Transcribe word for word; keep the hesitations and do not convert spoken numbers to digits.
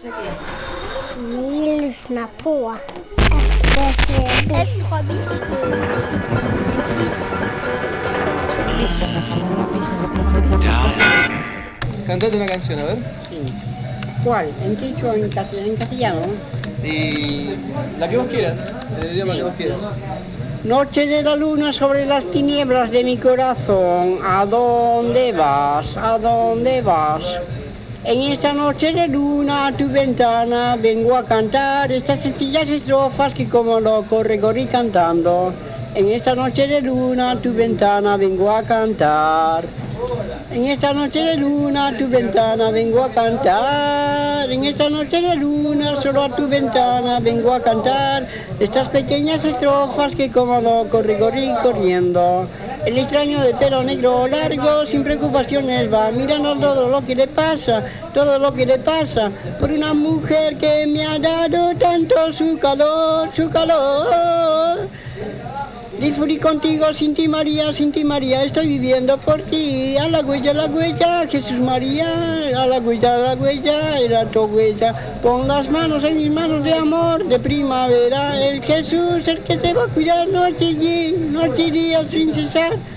Ni lyssnar på F för bis. Cantate una canción, a ver. Sí. ¿Cuál? ¿En quichua o en castellano? En castellano. Y la que vos quieras, el idioma que vos quieras. Noche de la luna sobre las tinieblas de mi corazón, ¿a dónde vas? ¿A dónde vas? En esta noche de luna a tu ventana vengo a cantar estas sencillas estrofas que como loco recorrí cantando. En esta noche de luna a tu ventana vengo a cantar. En esta noche de luna a tu ventana vengo a cantar. En esta noche de luna solo a tu ventana vengo a cantar estas pequeñas estrofas que como loco recorrí corriendo. El extraño de pelo negro largo sin preocupaciones va mirando todo lo que le pasa, todo lo que le pasa por una mujer que me ha dado tanto su calor, su calor. Disfruté contigo, sin ti María, sin ti María, estoy viviendo por ti. A la huella, a la huella, Jesús María, a la huella, a la huella, era tu huella. Pon las manos en mis manos de amor, de primavera, el Jesús, el que te va a cuidar noche y noche y día sin cesar.